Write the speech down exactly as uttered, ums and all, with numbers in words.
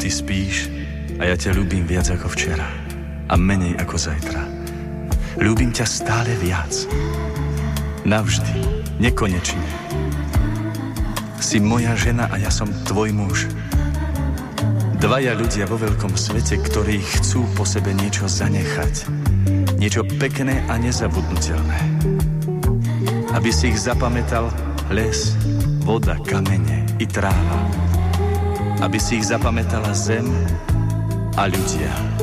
ty spíš a ja ťa ľúbim viac ako včera a menej ako zajtra. Ľúbim ťa stále viac. Navždy, nekonečne. Si moja žena a ja som tvoj muž. Dvaja ľudia vo veľkom svete, ktorí chcú po sebe niečo zanechať. Niečo pekné a nezabudnutelné. Aby si ich zapamätal les, voda, kamene i tráva. Aby si ich zapamätala zem a ľudia.